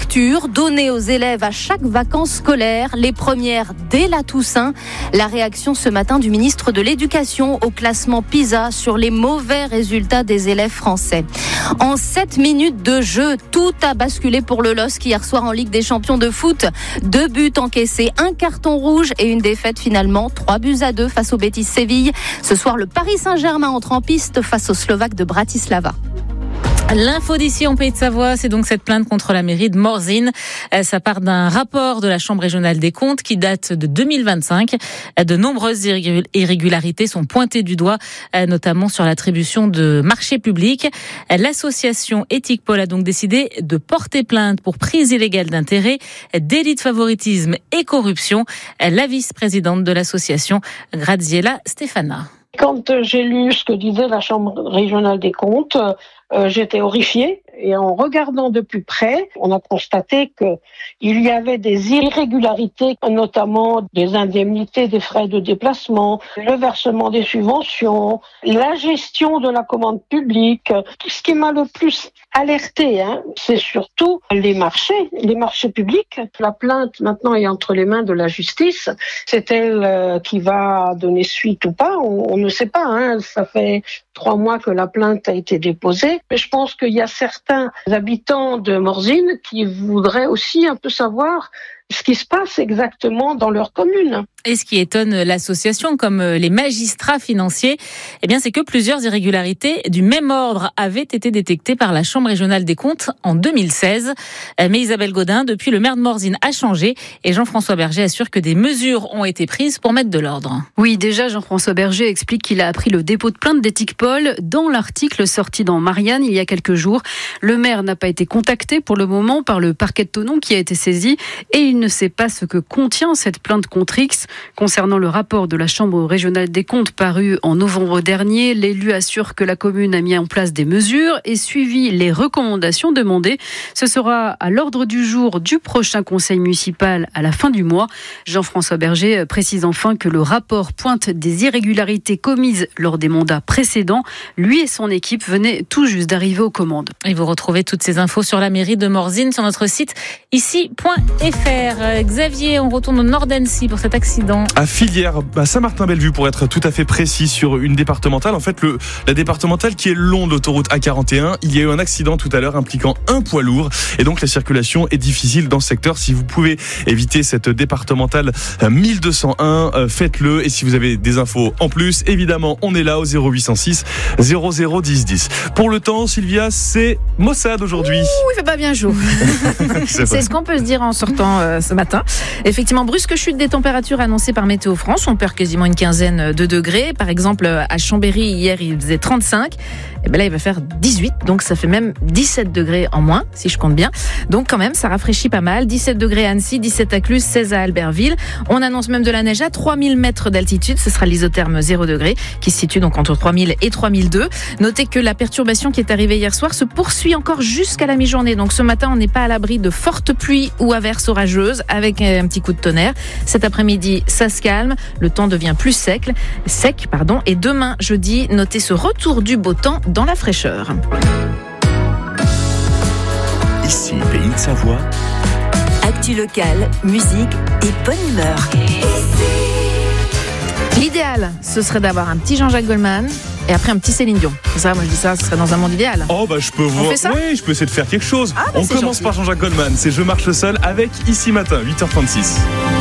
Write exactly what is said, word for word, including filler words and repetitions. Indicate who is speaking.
Speaker 1: lecture donnée aux élèves à chaque vacances scolaires, les premières dès la Toussaint. La réaction ce matin du ministre de l'Éducation au classement PISA sur les mauvais résultats des élèves français. En sept minutes de jeu, tout a basculé pour le L O S C hier soir en Ligue des Champions de foot. Deux buts encaissés, un carton rouge et une défaite finalement, trois buts à deux face au Betis Séville. Ce soir, le Paris Saint-Germain entre en piste face aux Slovaques de Bratislava.
Speaker 2: L'info d'ici en Pays de Savoie, c'est donc cette plainte contre la mairie de Morzine. Ça part d'un rapport de la Chambre régionale des comptes qui date de deux mille vingt-cinq. De nombreuses irrégularités sont pointées du doigt, notamment sur l'attribution de marchés publics. L'association Éthique-Pôle a donc décidé de porter plainte pour prise illégale d'intérêt, délit de favoritisme et corruption. La vice-présidente de l'association, Graziella Stefana.
Speaker 3: Quand j'ai lu ce que disait la Chambre régionale des comptes, euh, j'étais horrifiée. Et en regardant de plus près, on a constaté qu'il y avait des irrégularités, notamment des indemnités, des frais de déplacement, le versement des subventions, la gestion de la commande publique. Ce qui m'a le plus alerté, hein, c'est surtout les marchés, les marchés publics. La plainte maintenant est entre les mains de la justice. C'est elle euh, qui va donner suite ou pas. On, on ne sait pas. Hein. Ça fait trois mois que la plainte a été déposée. Mais je pense qu'il y a certains habitants de Morzine qui voudraient aussi un peu savoir ce qui se passe exactement dans leur commune.
Speaker 2: Et ce qui étonne l'association, comme les magistrats financiers, eh bien, c'est que plusieurs irrégularités du même ordre avaient été détectées par la Chambre régionale des comptes en deux mille seize. Mais Isabelle Godin, depuis, le maire de Morzine a changé et Jean-François Berger assure que des mesures ont été prises pour mettre de l'ordre.
Speaker 4: Oui, déjà, Jean-François Berger explique qu'il a appris le dépôt de plainte d'Éthique-Pôle dans l'article sorti dans Marianne il y a quelques jours. Le maire n'a pas été contacté pour le moment par le parquet de Thonon qui a été saisi et il ne sait pas ce que contient cette plainte contre X. Concernant le rapport de la Chambre régionale des comptes paru en novembre dernier, l'élu assure que la commune a mis en place des mesures et suivi les recommandations demandées. Ce sera à l'ordre du jour du prochain conseil municipal à la fin du mois. Jean-François Berger précise enfin que le rapport pointe des irrégularités commises lors des mandats précédents. Lui et son équipe venaient tout juste d'arriver aux commandes.
Speaker 2: Et vous retrouvez toutes ces infos sur la mairie de Morzine sur notre site ici point f r. Xavier, on retourne au nord d'Annecy pour cet accident.
Speaker 5: À Filière, à Saint-Martin-Bellevue pour être tout à fait précis sur une départementale. En fait, le, la départementale qui est le long de l'autoroute A quarante et un, il y a eu un accident tout à l'heure impliquant un poids lourd et donc la circulation est difficile dans ce secteur. Si vous pouvez éviter cette départementale mille deux cent un, faites-le. Et si vous avez des infos en plus, évidemment, on est là au zéro huit cent six zéro zéro dix dix. Pour le temps, Sylvia, c'est Mossad aujourd'hui.
Speaker 6: Ouh, il fait pas bien chaud. c'est, c'est ce qu'on peut se dire en sortant euh, ce matin. Effectivement, brusque chute des températures annoncée par Météo France. On perd quasiment une quinzaine de degrés. Par exemple, à Chambéry, hier, il faisait trente-cinq. Et ben là, il va faire dix-huit. Donc, ça fait même dix-sept degrés en moins, si je compte bien. Donc, quand même, ça rafraîchit pas mal. dix-sept degrés à Annecy, dix-sept à Cluse, seize à Albertville. On annonce même de la neige à trois mille mètres d'altitude. Ce sera l'isotherme zéro degré, qui se situe donc entre trois mille et trois mille deux. Notez que la perturbation qui est arrivée hier soir se poursuit encore jusqu'à la mi-journée. Donc, ce matin, on n'est pas à l'abri de fortes pluies ou averses orageuses avec un petit coup de tonnerre. Cet après-midi, ça se calme. Le temps devient plus sec, sec, pardon. Et demain, jeudi, notez ce retour du beau temps dans la fraîcheur.
Speaker 7: Ici, Pays de Savoie.
Speaker 8: Actu locale, musique et bonne humeur.
Speaker 6: L'idéal, ce serait d'avoir un petit Jean-Jacques Goldman et après un petit Céline Dion. C'est ça, moi je dis ça, ce serait dans un monde idéal.
Speaker 5: Oh bah je peux vous.
Speaker 6: On fait ça ?
Speaker 5: Oui, je peux essayer de faire quelque chose.
Speaker 6: Ah, bah,
Speaker 5: On commence
Speaker 6: gentil.
Speaker 5: par Jean-Jacques Goldman. C'est Je marche seul avec Ici Matin, huit heures trente-six.